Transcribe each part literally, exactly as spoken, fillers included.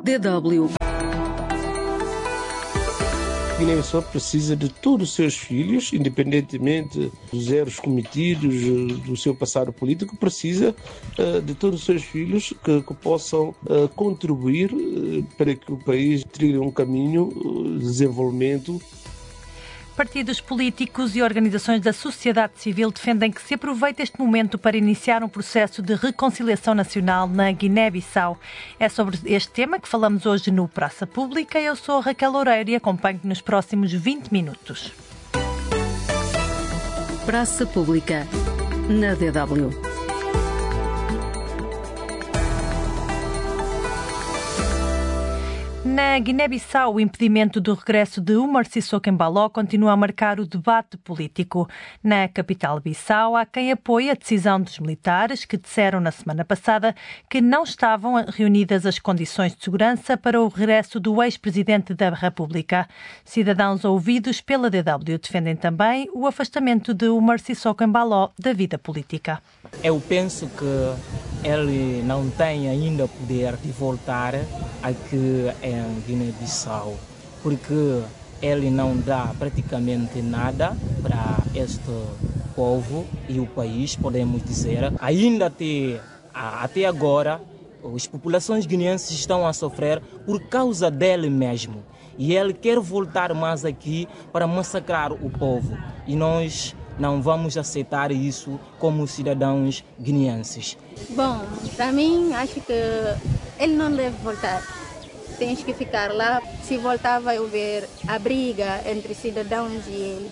D W. Guiné-Bissau precisa de todos os seus filhos, independentemente dos erros cometidos, do seu passado político, precisa uh, de todos os seus filhos que, que possam uh, contribuir uh, para que o país trilhe um caminho de desenvolvimento. Partidos políticos e organizações da sociedade civil defendem que se aproveite este momento para iniciar um processo de reconciliação nacional na Guiné-Bissau. É sobre este tema que falamos hoje no Praça Pública. Eu sou a Raquel Loureiro e acompanho nos próximos vinte minutos. Praça Pública, na D W. Na Guiné-Bissau, o impedimento do regresso de Umar Sissoko Embaló continua a marcar o debate político. Na capital Bissau, há quem apoie a decisão dos militares, que disseram na semana passada que não estavam reunidas as condições de segurança para o regresso do ex-presidente da República. Cidadãos ouvidos pela D W defendem também o afastamento de Umar Sissoko Embaló da vida política. Eu penso que ele não tem ainda poder de voltar aqui em Guiné-Bissau, porque ele não dá praticamente nada para este povo e o país, podemos dizer. Ainda até, até agora, as populações guineenses estão a sofrer por causa dele mesmo. E ele quer voltar mais aqui para massacrar o povo. E nós não vamos aceitar isso como cidadãos guineenses. Bom, para mim, acho que ele não deve voltar. Tens que ficar lá. Se voltar, vai haver a briga entre cidadãos e ele.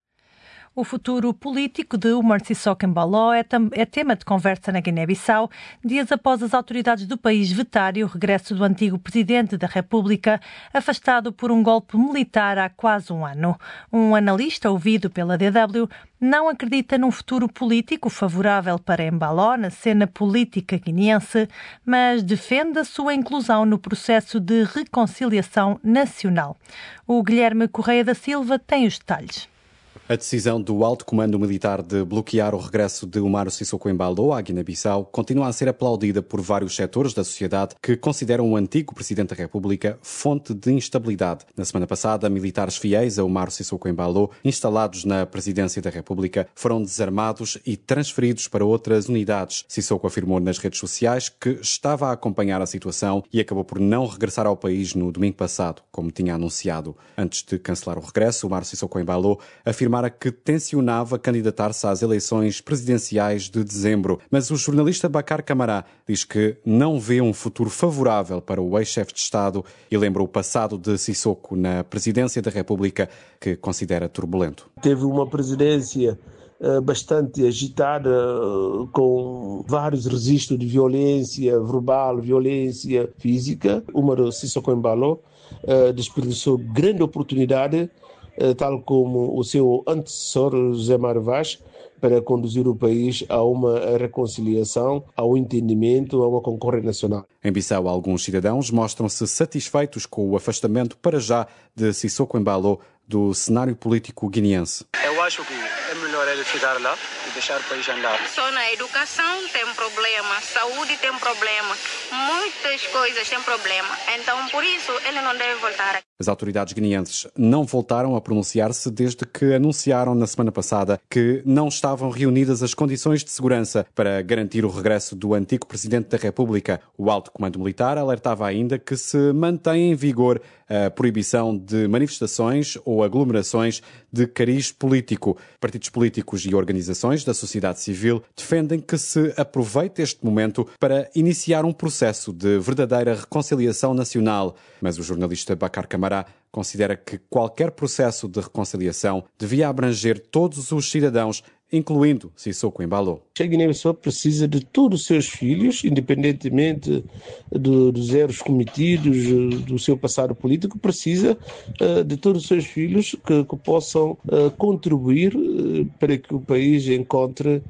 O futuro político de Umar Sissoko Embaló é, é tema de conversa na Guiné-Bissau, dias após as autoridades do país vetarem o regresso do antigo presidente da República, afastado por um golpe militar há quase um ano. Um analista ouvido pela D W não acredita num futuro político favorável para Embaló na cena política guineense, mas defende a sua inclusão no processo de reconciliação nacional. O Guilherme Correia da Silva tem os detalhes. A decisão do Alto Comando Militar de bloquear o regresso de Umar Sissoko Embaló à Guiné-Bissau continua a ser aplaudida por vários setores da sociedade que consideram o antigo Presidente da República fonte de instabilidade. Na semana passada, militares fiéis a Umar Sissoko Embaló, instalados na Presidência da República, foram desarmados e transferidos para outras unidades. Sissoko afirmou nas redes sociais que estava a acompanhar a situação e acabou por não regressar ao país no domingo passado, como tinha anunciado. Antes de cancelar o regresso, Umar Sissoko Embaló afirmara que tencionava candidatar-se às eleições presidenciais de dezembro. Mas o jornalista Bacar Camará diz que não vê um futuro favorável para o ex-chefe de Estado e lembra o passado de Sissoko na presidência da República, que considera turbulento. Teve uma presidência uh, bastante agitada, uh, com vários registros de violência verbal, violência física. Umar Sissoko Embaló uh, desperdiçou grande oportunidade, tal como o seu antecessor, José Mário Vaz, para conduzir o país a uma reconciliação, ao entendimento, a uma concorrência nacional. Em Bissau, alguns cidadãos mostram-se satisfeitos com o afastamento para já de Sissoko Embaló do cenário político guineense. Eu acho que é melhor ele ficar lá e deixar o país andar. Só na educação tem problema, saúde tem problema, muitas coisas têm problema. Então, por isso, ele não deve voltar. As autoridades guineenses não voltaram a pronunciar-se desde que anunciaram na semana passada que não estavam reunidas as condições de segurança para garantir o regresso do antigo Presidente da República. O Alto Comando Militar alertava ainda que se mantém em vigor a proibição de manifestações ou aglomerações de cariz político. Partidos políticos e organizações da sociedade civil defendem que se aproveite este momento para iniciar um processo de verdadeira reconciliação nacional. Mas o jornalista Bacar Camará considera que qualquer processo de reconciliação devia abranger todos os cidadãos, incluindo Sissoko Embaló. A Guiné-Bissau precisa de todos os seus filhos, independentemente do, dos erros cometidos, do seu passado político, precisa uh, de todos os seus filhos que, que possam uh, contribuir uh, para que o país encontre,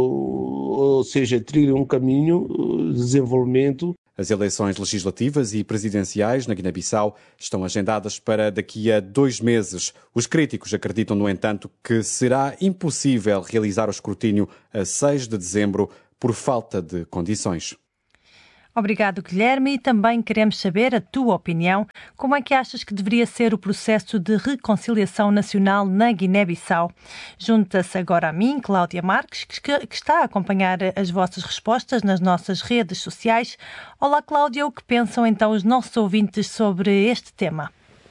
ou, ou seja, trilhe um caminho de desenvolvimento. As eleições legislativas e presidenciais na Guiné-Bissau estão agendadas para daqui a dois meses. Os críticos acreditam, no entanto, que será impossível realizar o escrutínio a seis de dezembro por falta de condições. Obrigado, Guilherme, e também queremos saber a tua opinião. Como é que achas que deveria ser o processo de reconciliação nacional na Guiné-Bissau? Junta-se agora a mim, Cláudia Marques, que, que está a acompanhar as vossas respostas nas nossas redes sociais. Olá, Cláudia, o que pensam então os nossos ouvintes sobre este tema?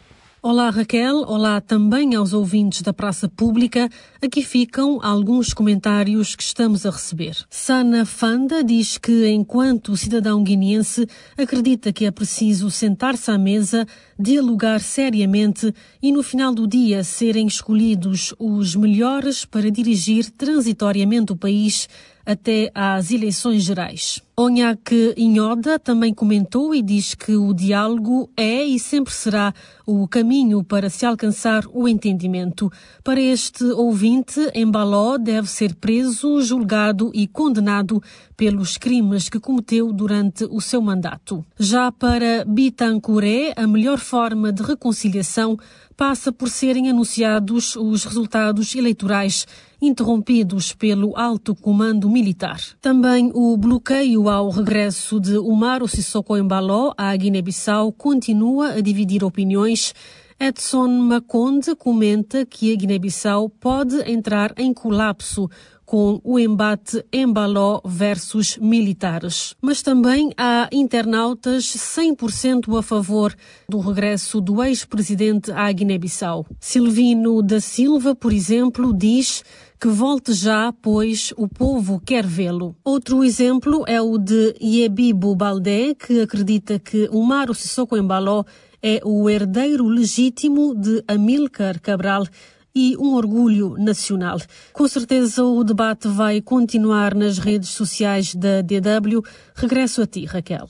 Olá, Raquel. Olá também aos ouvintes da Praça Pública. Aqui ficam alguns comentários que estamos a receber. Sana Fanda diz que, enquanto cidadão guineense, acredita que é preciso sentar-se à mesa, dialogar seriamente e, no final do dia, serem escolhidos os melhores para dirigir transitoriamente o país até às eleições gerais. Onhaque Inhoda também comentou e diz que o diálogo é e sempre será o caminho para se alcançar o entendimento. Para este ouvinte, Embaló deve ser preso, julgado e condenado pelos crimes que cometeu durante o seu mandato. Já para Bitancuré, a melhor forma de reconciliação passa por serem anunciados os resultados eleitorais interrompidos pelo alto comando militar. Também o bloqueio ao regresso de Umaro Sissoko Embaló à Guiné-Bissau continua a dividir opiniões. Edson Maconde comenta que a Guiné-Bissau pode entrar em colapso com o embate Embaló versus militares. Mas também há internautas cem por cento a favor do regresso do ex-presidente à Guiné-Bissau. Silvino da Silva, por exemplo, diz que volte já, pois o povo quer vê-lo. Outro exemplo é o de Yebibo Baldé, que acredita que Umaro Sissoko Embaló é o herdeiro legítimo de Amílcar Cabral e um orgulho nacional. Com certeza o debate vai continuar nas redes sociais da D W. Regresso a ti, Raquel.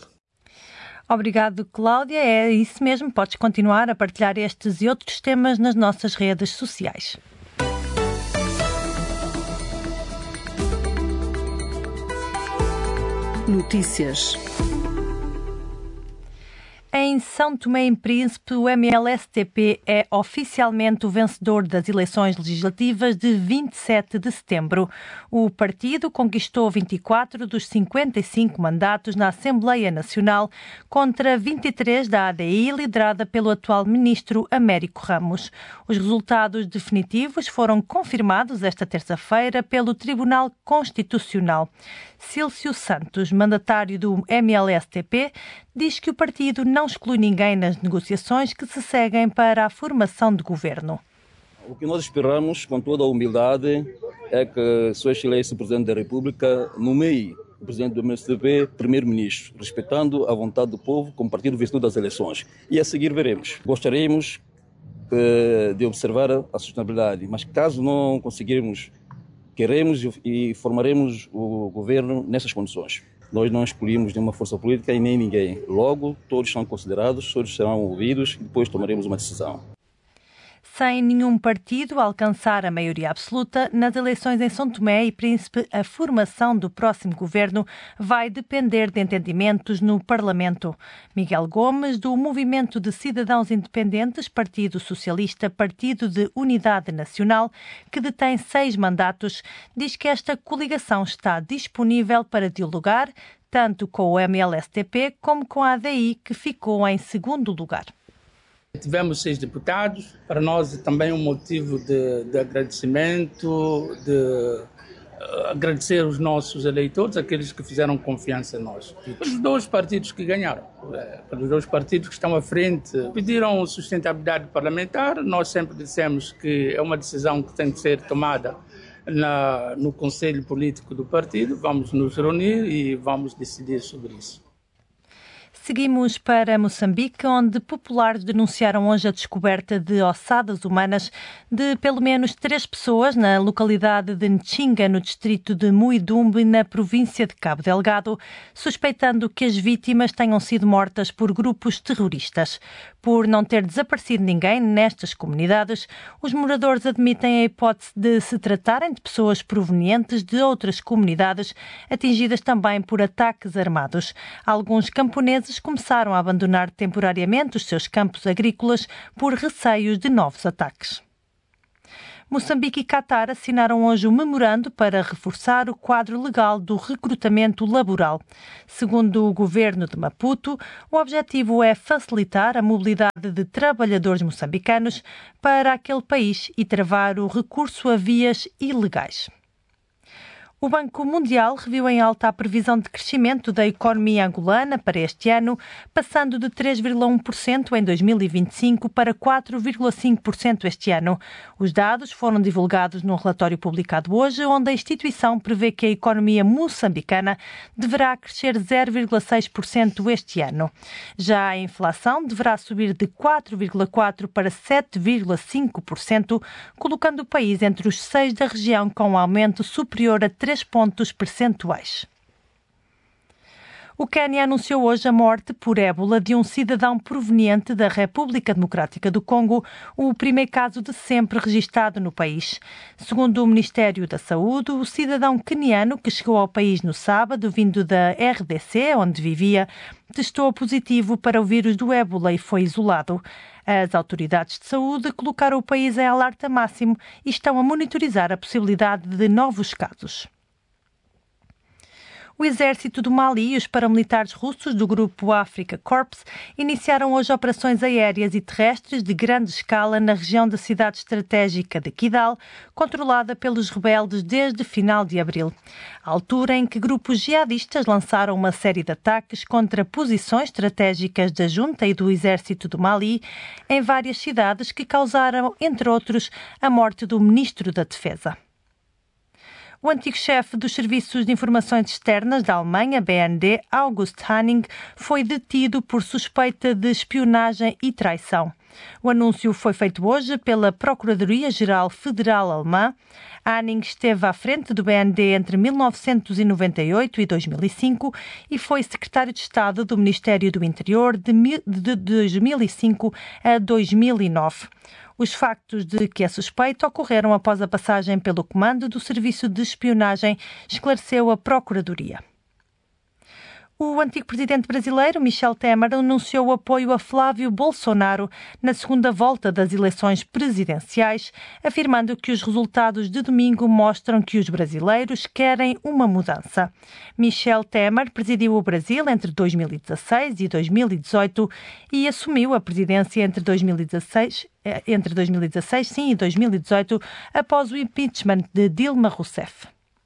Obrigado, Cláudia. É isso mesmo. Podes continuar a partilhar estes e outros temas nas nossas redes sociais. Notícias. Em São Tomé e Príncipe, o M L S T P é oficialmente o vencedor das eleições legislativas de vinte e sete de setembro. O partido conquistou vinte e quatro dos cinquenta e cinco mandatos na Assembleia Nacional contra vinte e três da A D I, liderada pelo atual ministro Américo Ramos. Os resultados definitivos foram confirmados esta terça-feira pelo Tribunal Constitucional. Cílcio Santos, mandatário do M L S T P, diz que o partido não exclui ninguém nas negociações que se seguem para a formação de governo. O que nós esperamos, com toda a humildade, é que Sua Excelência, o Presidente da República, nomeie o Presidente do M S T P Primeiro-Ministro, respeitando a vontade do povo como partido vencedor das eleições. E a seguir veremos. Gostaríamos eh, de observar a sustentabilidade, mas caso não conseguirmos, queremos e formaremos o governo nessas condições. Nós não escolhemos nenhuma força política e nem ninguém. Logo, todos são considerados, todos serão ouvidos e depois tomaremos uma decisão. Sem nenhum partido alcançar a maioria absoluta, nas eleições em São Tomé e Príncipe, a formação do próximo governo vai depender de entendimentos no Parlamento. Miguel Gomes, do Movimento de Cidadãos Independentes, Partido Socialista, Partido de Unidade Nacional, que detém seis mandatos, diz que esta coligação está disponível para dialogar tanto com o M L S T P como com a A D I, que ficou em segundo lugar. Tivemos seis deputados, para nós também um motivo de, de agradecimento, de uh, agradecer os nossos eleitores, aqueles que fizeram confiança em nós. E os dois partidos que ganharam, uh, os dois partidos que estão à frente, pediram sustentabilidade parlamentar. Nós sempre dissemos que é uma decisão que tem que ser tomada na, no Conselho Político do partido. Vamos nos reunir e vamos decidir sobre isso. Seguimos para Moçambique, onde populares denunciaram hoje a descoberta de ossadas humanas de pelo menos três pessoas na localidade de Nchinga, no distrito de Muidumbe, na província de Cabo Delgado, suspeitando que as vítimas tenham sido mortas por grupos terroristas. Por não ter desaparecido ninguém nestas comunidades, os moradores admitem a hipótese de se tratarem de pessoas provenientes de outras comunidades, atingidas também por ataques armados. Alguns camponeses começaram a abandonar temporariamente os seus campos agrícolas por receios de novos ataques. Moçambique e Catar assinaram hoje um memorando para reforçar o quadro legal do recrutamento laboral. Segundo o governo de Maputo, o objetivo é facilitar a mobilidade de trabalhadores moçambicanos para aquele país e travar o recurso a vias ilegais. O Banco Mundial reviu em alta a previsão de crescimento da economia angolana para este ano, passando de três vírgula um por cento em dois mil e vinte e cinco para quatro vírgula cinco por cento este ano. Os dados foram divulgados num relatório publicado hoje, onde a instituição prevê que a economia moçambicana deverá crescer zero vírgula seis por cento este ano. Já a inflação deverá subir de quatro vírgula quatro por cento para sete vírgula cinco por cento, colocando o país entre os seis da região com um aumento superior a três pontos percentuais. O Quênia anunciou hoje a morte por ébola de um cidadão proveniente da República Democrática do Congo, o primeiro caso de sempre registado no país. Segundo o Ministério da Saúde, o cidadão queniano que chegou ao país no sábado, vindo da R D C, onde vivia, testou positivo para o vírus do ébola e foi isolado. As autoridades de saúde colocaram o país em alerta máximo e estão a monitorizar a possibilidade de novos casos. O exército do Mali e os paramilitares russos do grupo Africa Corps iniciaram hoje operações aéreas e terrestres de grande escala na região da cidade estratégica de Kidal, controlada pelos rebeldes desde final de abril, a altura em que grupos jihadistas lançaram uma série de ataques contra posições estratégicas da junta e do exército do Mali em várias cidades que causaram, entre outros, a morte do ministro da Defesa. O antigo chefe dos Serviços de Informações Externas da Alemanha, B N D, August Hanning, foi detido por suspeita de espionagem e traição. O anúncio foi feito hoje pela Procuradoria-Geral Federal Alemã. Hanning esteve à frente do B N D entre mil novecentos e noventa e oito e dois mil e cinco e foi secretário de Estado do Ministério do Interior de dois mil e cinco a dois mil e nove. Os factos de que é suspeito ocorreram após a passagem pelo comando do Serviço de Espionagem, esclareceu a Procuradoria. O antigo presidente brasileiro, Michel Temer, anunciou o apoio a Flávio Bolsonaro na segunda volta das eleições presidenciais, afirmando que os resultados de domingo mostram que os brasileiros querem uma mudança. Michel Temer presidiu o Brasil entre dois mil e dezasseis e dois mil e dezoito e assumiu a presidência entre dois mil e dezasseis, entre dois mil e dezasseis sim, e dois mil e dezoito, após o impeachment de Dilma Rousseff.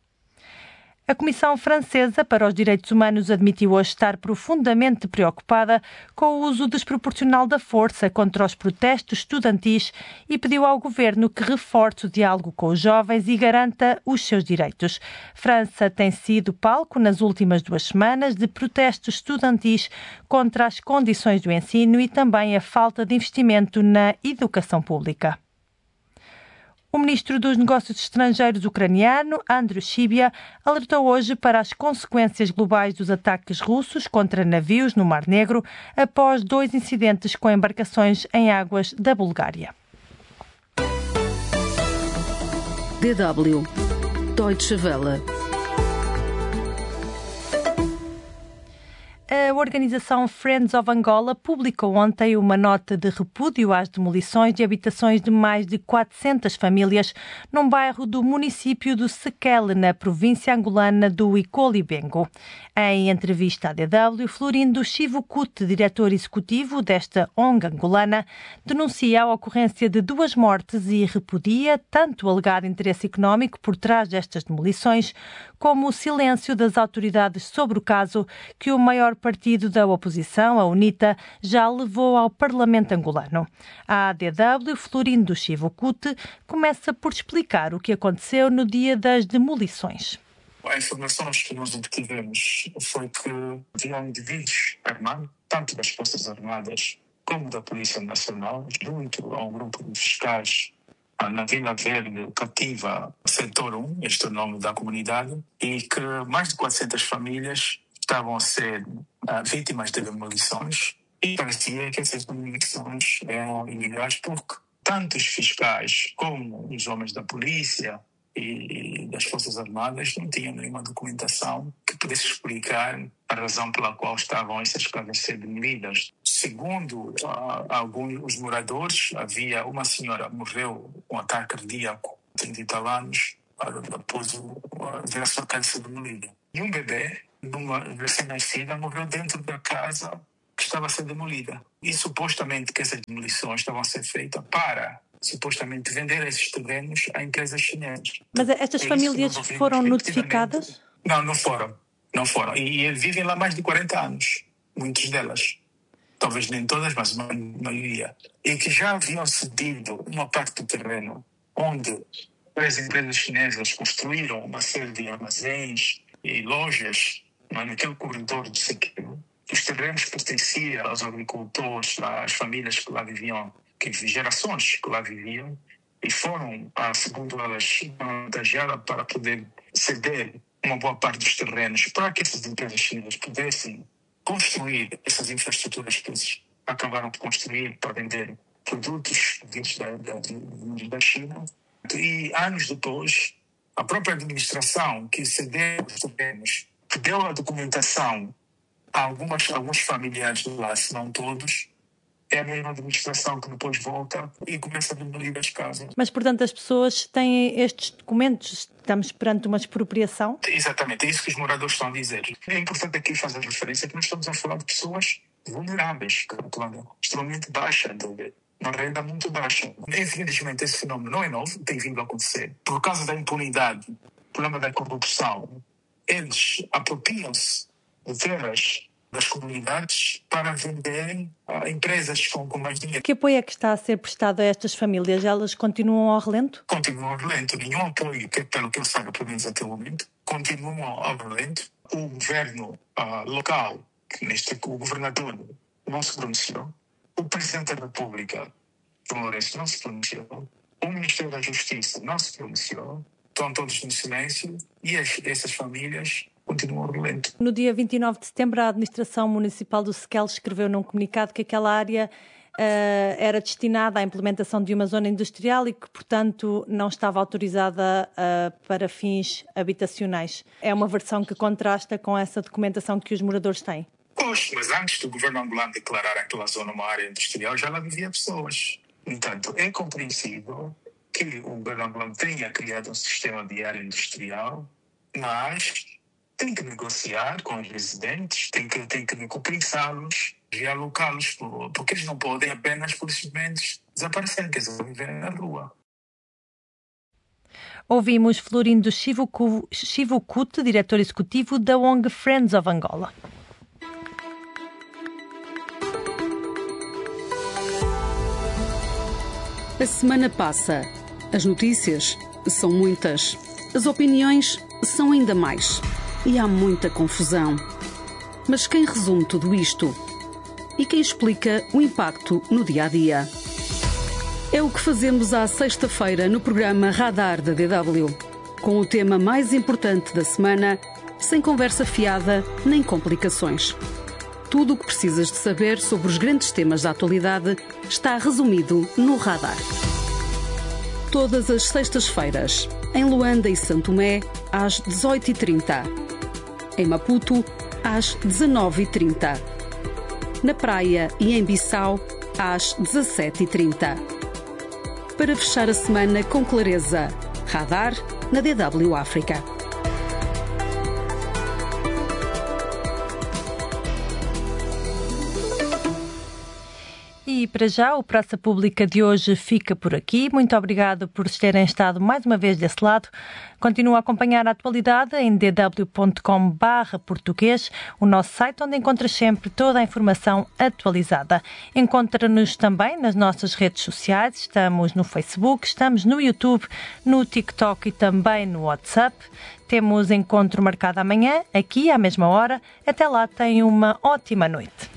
A Comissão Francesa para os Direitos Humanos admitiu hoje estar profundamente preocupada com o uso desproporcional da força contra os protestos estudantis e pediu ao governo que reforce o diálogo com os jovens e garanta os seus direitos. França tem sido palco nas últimas duas semanas de protestos estudantis contra as condições do ensino e também a falta de investimento na educação pública. O ministro dos Negócios Estrangeiros ucraniano, Andriy Sybiha, alertou hoje para as consequências globais dos ataques russos contra navios no Mar Negro após dois incidentes com embarcações em águas da Bulgária. D W Deutsche Welle. A organização Friends of Angola publicou ontem uma nota de repúdio às demolições de habitações de mais de quatrocentas famílias num bairro do município do Sequele, na província angolana do Icolibengo. Em entrevista à D W, Florindo Chivukute, diretor executivo desta O N G angolana, denuncia a ocorrência de duas mortes e repudia tanto o alegado interesse económico por trás destas demolições, como o silêncio das autoridades sobre o caso que o maior partido da oposição, a UNITA, já levou ao Parlamento angolano. A D W, Florindo Chivukute, começa por explicar o que aconteceu no dia das demolições. A informação que nós obtivemos foi que havia indivíduos armados, tanto das Forças Armadas como da Polícia Nacional, junto a um grupo de fiscais na Vila Verde, Cativa, Setor um, este é o nome da comunidade, e que mais de quatrocentas famílias estavam a ser uh, vítimas de demolições e parecia que essas demolições eram ilegais porque tanto os fiscais como os homens da polícia e das Forças Armadas não tinham nenhuma documentação que pudesse explicar a razão pela qual estavam essas casas a ser demolidas. Segundo uh, alguns os moradores, havia uma senhora que morreu com um ataque cardíaco trinta e tal anos, após ver a sua casa ser demolida. E um bebê, numa recém-nascida, morreu dentro da casa que estava a ser demolida. E supostamente que essas demolições estavam a ser feitas para, supostamente, vender esses terrenos a empresas chinesas. Mas estas é famílias foram notificadas? Não, não foram. Não foram. E, e vivem lá mais de quarenta anos, muitas delas. Talvez nem todas, mas a maioria. E que já haviam cedido uma parte do terreno onde as empresas chinesas construíram uma série de armazéns e lojas naquele corredor de Sequeiro. Os terrenos pertenciam aos agricultores, às famílias que lá viviam, que gerações que lá viviam, e foram, segundo elas, vantajadas para poder ceder uma boa parte dos terrenos para que essas empresas chinesas pudessem construir essas infraestruturas que eles acabaram de construir para vender produtos vindos da, da, da China. E anos depois, a própria administração que cedeu os terrenos, que deu a documentação a algumas, alguns familiares de lá, se não todos, é a mesma administração que depois volta e começa a demolir as casas. Mas, portanto, as pessoas têm estes documentos? Estamos perante uma expropriação? Exatamente, é isso que os moradores estão a dizer. É importante aqui fazer referência que nós estamos a falar de pessoas vulneráveis, que estão extremamente baixa, de uma renda muito baixa. Infelizmente, esse fenómeno não é novo, tem vindo a acontecer. Por causa da impunidade, problema da corrupção, eles apropriam-se de terras das comunidades para venderem a empresas com, com mais dinheiro. Que apoio é que está a ser prestado a estas famílias? Elas continuam ao relento? Continuam ao relento. Nenhum apoio, que, pelo que eu saiba, pelo menos até o momento, continuam ao relento. O governo uh, local, que neste o governador, não se pronunciou. O Presidente da República, João Lourenço, não se pronunciou. O Ministério da Justiça não se pronunciou. Estão todos no silêncio e as, essas famílias continuam relento. No dia vinte e nove de setembro, a Administração Municipal do Sequel escreveu num comunicado que aquela área uh, era destinada à implementação de uma zona industrial e que, portanto, não estava autorizada uh, para fins habitacionais. É uma versão que contrasta com essa documentação que os moradores têm. Pois, mas antes do governo angolano declarar aquela zona uma área industrial, já lá vivia pessoas. No entanto, é compreensível que o governo angolano tenha criado um sistema de área industrial, mas tem que negociar com os residentes, tem que, tem que compensá-los, realocá-los, porque eles não podem apenas, por simplesmente, desaparecer, quer dizer, viverem na rua. Ouvimos Florindo Chivukut, diretor executivo da O N G Friends of Angola. A semana passa. As notícias são muitas. As opiniões são ainda mais. E há muita confusão. Mas quem resume tudo isto? E quem explica o impacto no dia-a-dia? É o que fazemos à sexta-feira no programa Radar da D W, com o tema mais importante da semana, sem conversa fiada nem complicações. Tudo o que precisas de saber sobre os grandes temas da atualidade está resumido no Radar. Todas as sextas-feiras, em Luanda e Santo Tomé, às dezoito e trinta. Em Maputo, às dezenove e trinta. Na Praia e em Bissau, às dezassete e trinta. Para fechar a semana com clareza, Radar na D W África. E para já, o Praça Pública de hoje fica por aqui. Muito obrigado por terem estado mais uma vez desse lado. Continua a acompanhar a atualidade em d w ponto com barra português, o nosso site onde encontra sempre toda a informação atualizada. Encontra-nos também nas nossas redes sociais, estamos no Facebook, estamos no YouTube, no TikTok e também no WhatsApp. Temos encontro marcado amanhã, aqui à mesma hora. Até lá, tenham uma ótima noite.